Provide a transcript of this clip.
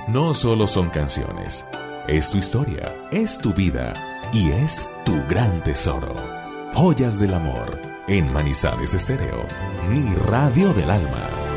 no solo son canciones, es tu historia, es tu vida y es tu gran tesoro. Joyas del amor en Manizales Estéreo, mi radio del alma.